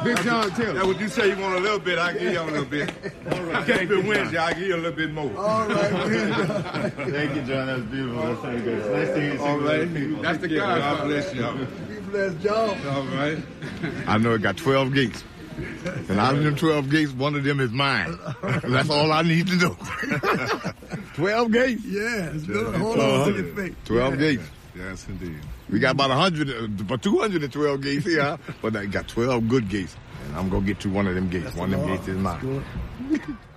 Big John Taylor. That's what you say. You want a little bit, I give you a little bit. All right. Catch me Wednesday, I give you a little bit more. All right. Thank you, John. That's beautiful. That's so good. It's nice to hear you. All right. That's the guy. God bless you. Be blessed, John. All right. I know it got 12 gates. And out of them 12 gates, one of them is mine. That's all I need to know. 12 gates. Yeah. Hold on to your feet. 12 gates. Yes, indeed. We got about 212 gates here, but I got 12 good gates. And I'm going to get to one of them gates. One of them gates is mine.